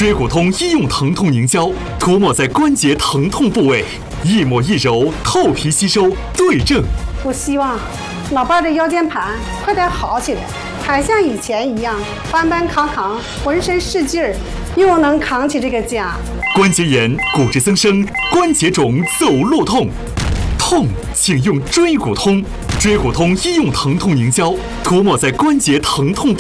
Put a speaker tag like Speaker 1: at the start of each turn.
Speaker 1: 椎骨通医用疼痛凝胶，涂抹在关节疼痛部位，一抹一揉，透皮吸收，对症。
Speaker 2: 我希望老伴的腰间盘快点好起来，还像以前一样搬搬扛扛，浑身是劲儿，又能扛起这个家。
Speaker 1: 关节炎、骨质增生、关节肿、走路痛，痛请用椎骨通。椎骨通医用疼痛凝胶，涂抹在关节疼痛部位。